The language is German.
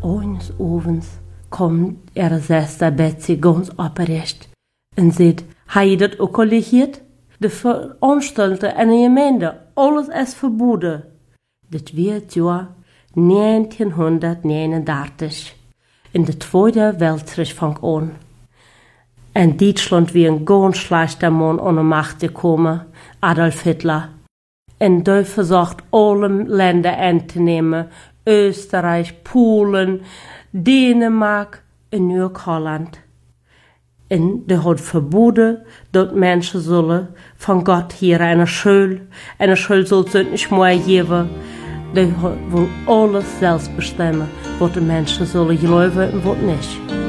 eines Abends kommt ihre Schwester Betsy ganz opgerecht und sagt, habe ich das auch kollegiert? De Veranstalter in der Gemeinde, alles ist verboten. Das wird Jahr 1939. In der Zweiten Weltkrieg fängt an. In Deutschland wie ein ganz schlechter Mann an die Macht gekommen, Adolf Hitler. Und der versucht, alle Länder anzunehmen, Österreich, Polen, Dänemark und New Holland. Und der hat verboten, dass Menschen sollen von Gott hier eine Schule soll es nicht mehr geben. Der will alles selbst bestimmen, was die Menschen sollen glauben und was nicht.